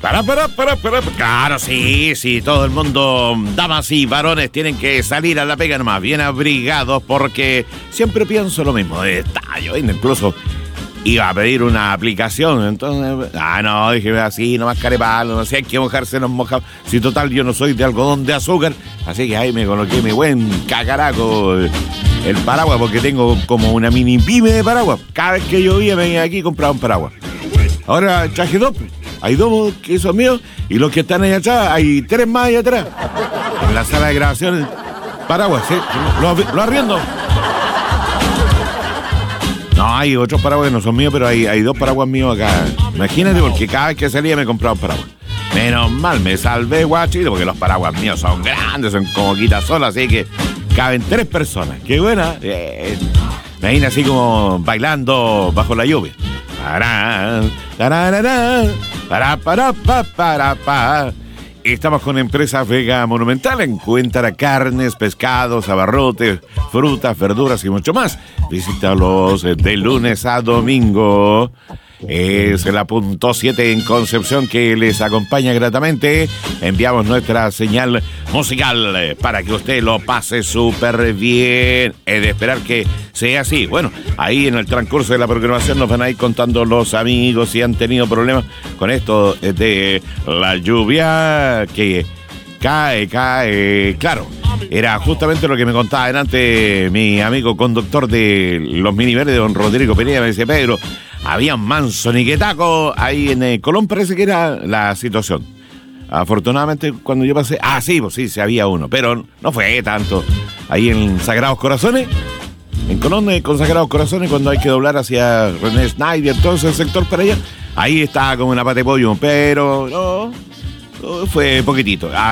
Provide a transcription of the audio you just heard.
Para. Claro, sí, todo el mundo, damas y varones, tienen que salir a la pega nomás, bien abrigados, porque siempre pienso lo mismo. Yo incluso iba a pedir una aplicación, entonces, no, dije así, nomás carepalo, no sé, hay que mojarse, nos mojamos. Si total, yo no soy de algodón de azúcar, así que ahí me coloqué mi buen cacaraco, el paraguas, porque tengo como una mini pyme de paraguas. Cada vez que llovía venía aquí y compraba un paraguas. Ahora traje dos. Hay dos que son míos y los que están ahí atrás, hay tres más ahí atrás. En la sala de grabaciones, paraguas, ¿sí? Lo arriendo. No, hay otros paraguas que no son míos, pero hay dos paraguas míos acá. Imagínate, porque cada vez que salía me compraba un paraguas. Menos mal, me salvé, guachito, porque los paraguas míos son grandes, son como quitasolas, así que caben 3 personas. ¡Qué buena! Me vine así como bailando bajo la lluvia. Estamos con Empresa Vega Monumental. Encuentra carnes, pescados, abarrotes, frutas, verduras y mucho más. Visítalos de lunes a domingo. Es la punto 7 en Concepción, que les acompaña gratamente. Enviamos nuestra señal musical para que usted lo pase súper bien. Es de esperar que sea así. Bueno, ahí en el transcurso de la programación nos van a ir contando los amigos si han tenido problemas con esto de la lluvia que cae. Claro, era justamente lo que me contaba delante mi amigo conductor de los Miniverdes, don Rodrigo Pereira. Me dice: Pedro, había un manso niquetaco ahí en Colón, parece que era la situación. Afortunadamente, cuando yo pasé... sí, había uno, pero no fue tanto. Ahí en Sagrados Corazones, en Colón, con Sagrados Corazones, cuando hay que doblar hacia René Snyder, todo ese sector para allá, ahí estaba como una pata de pollo, pero no fue poquitito.